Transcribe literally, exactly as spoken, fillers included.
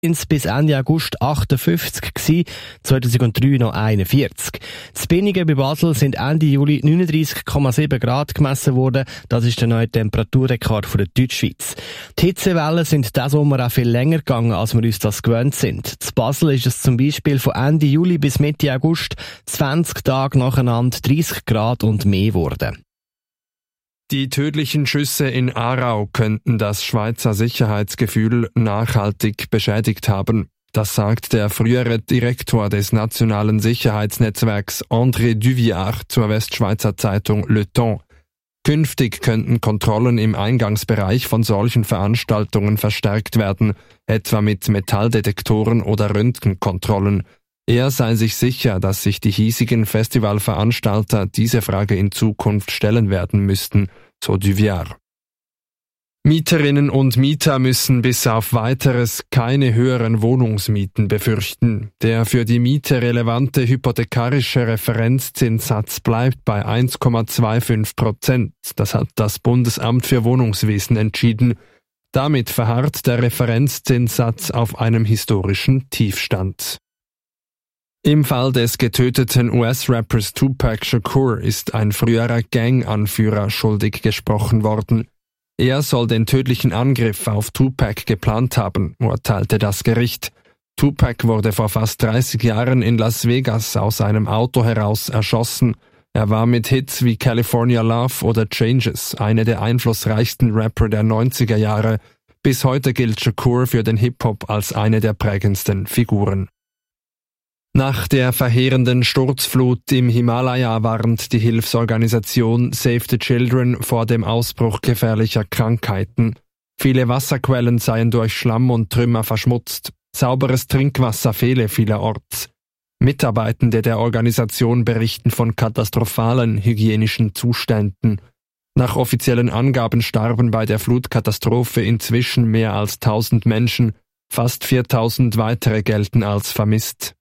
bis Ende August achtundfünfzig gewesen, zweitausenddrei noch einundvierzig. In Binningen bei Basel sind Ende Juli neununddreissig Komma sieben Grad gemessen worden. Das ist der neue Temperaturrekord von der Deutschschweiz. Die Hitzewellen sind diesen Sommer auch viel länger gegangen, als wir uns das gewöhnt sind. In Basel ist es zum Beispiel von Ende Juli bis Mitte August zwanzig Tage nacheinander dreißig Grad und mehr geworden. Die tödlichen Schüsse in Aarau könnten das Schweizer Sicherheitsgefühl nachhaltig beschädigt haben. Das sagt der frühere Direktor des nationalen Sicherheitsnetzwerks André Duviard zur Westschweizer Zeitung Le Temps. Künftig könnten Kontrollen im Eingangsbereich von solchen Veranstaltungen verstärkt werden, etwa mit Metalldetektoren oder Röntgenkontrollen. Er sei sich sicher, dass sich die hiesigen Festivalveranstalter diese Frage in Zukunft stellen werden müssten, so Duviard. Mieterinnen und Mieter müssen bis auf Weiteres keine höheren Wohnungsmieten befürchten. Der für die Miete relevante hypothekarische Referenzzinssatz bleibt bei eins Komma fünfundzwanzig Prozent. Das hat das Bundesamt für Wohnungswesen entschieden. Damit verharrt der Referenzzinssatz auf einem historischen Tiefstand. Im Fall des getöteten U S-Rappers Tupac Shakur ist ein früherer Gang-Anführer schuldig gesprochen worden. Er soll den tödlichen Angriff auf Tupac geplant haben, urteilte das Gericht. Tupac wurde vor fast dreißig Jahren in Las Vegas aus einem Auto heraus erschossen. Er war mit Hits wie California Love oder Changes eine der einflussreichsten Rapper der neunziger Jahre. Bis heute gilt Shakur für den Hip-Hop als eine der prägendsten Figuren. Nach der verheerenden Sturzflut im Himalaya warnt die Hilfsorganisation Save the Children vor dem Ausbruch gefährlicher Krankheiten. Viele Wasserquellen seien durch Schlamm und Trümmer verschmutzt. Sauberes Trinkwasser fehle vielerorts. Mitarbeitende der Organisation berichten von katastrophalen hygienischen Zuständen. Nach offiziellen Angaben starben bei der Flutkatastrophe inzwischen mehr als tausend Menschen. Fast viertausend weitere gelten als vermisst.